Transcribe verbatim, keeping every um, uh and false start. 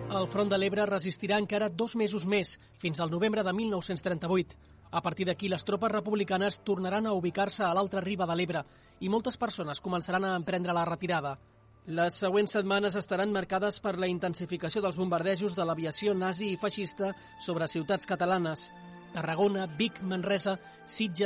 El front de l'Ebre resistirà encara dos mesos més, fins al novembre de mil nou-cents trenta-vuit. A partir d'aquí, les tropes republicanes tornaran a ubicar-se a l'altra riba de l'Ebre i moltes persones començaran a emprendre la retirada. Les següents setmanes estaran marcades per la intensificació dels bombardejos de l'aviació nazi i feixista sobre ciutats catalanes. Tarragona, Vic, Manresa, Sitges,